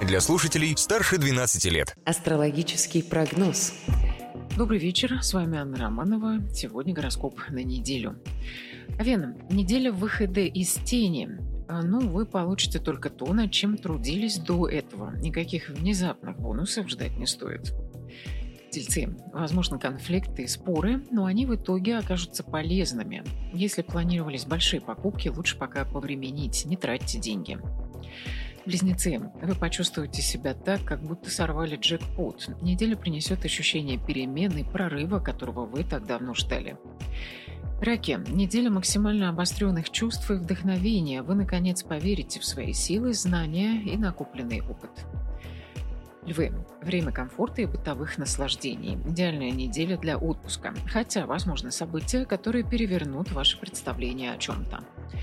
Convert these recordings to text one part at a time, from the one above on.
Для слушателей старше 12 лет. Астрологический прогноз. Добрый вечер, с вами Анна Романова. Сегодня гороскоп на неделю. Овен, неделя выхода из тени. Вы получите только то, над чем трудились до этого. Никаких внезапных бонусов ждать не стоит. Тельцы, возможно, конфликты и споры, но они в итоге окажутся полезными. Если планировались большие покупки, лучше пока повременить, не тратьте деньги. Близнецы, вы почувствуете себя так, как будто сорвали джекпот. Неделя принесет ощущение перемен и прорыва, которого вы так давно ждали. Раки, неделя максимально обостренных чувств и вдохновения. Вы, наконец, поверите в свои силы, знания и накопленный опыт. Львы, время комфорта и бытовых наслаждений. Идеальная неделя для отпуска, хотя возможны события, которые перевернут ваше представление о чем-то.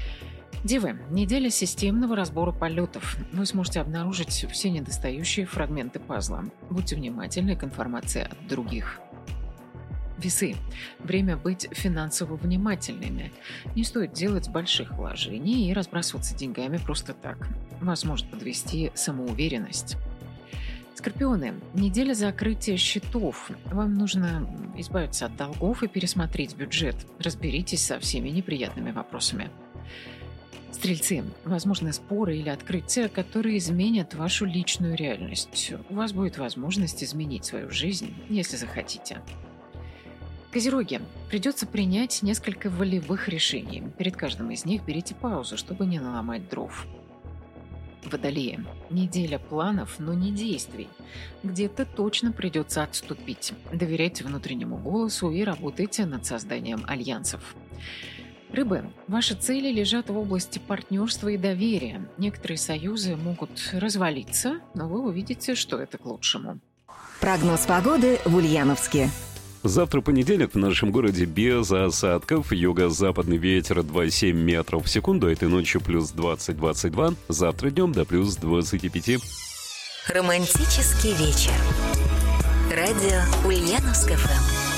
Девы, неделя системного разбора полетов. Вы сможете обнаружить все недостающие фрагменты пазла. Будьте внимательны к информации от других. Весы, время быть финансово внимательными. Не стоит делать больших вложений и разбрасываться деньгами просто так. Вас может подвести самоуверенность. Скорпионы, неделя закрытия счетов. Вам нужно избавиться от долгов и пересмотреть бюджет. Разберитесь со всеми неприятными вопросами. Стрельцы, возможны споры или открытия, которые изменят вашу личную реальность. У вас будет возможность изменить свою жизнь, если захотите. Козероги, придется принять несколько волевых решений. Перед каждым из них берите паузу, чтобы не наломать дров. Водолеи, неделя планов, но не действий. Где-то точно придется отступить. Доверяйте внутреннему голосу и работайте над созданием альянсов. Рыбы, ваши цели лежат в области партнерства и доверия. Некоторые союзы могут развалиться, но вы увидите, что это к лучшему. Прогноз погоды в Ульяновске. Завтра понедельник в нашем городе без осадков. Юго-западный ветер 2,7 метров в секунду. Этой ночью плюс 20-22. Завтра днем до плюс 25. Романтический вечер. Радио Ульяновск ФМ.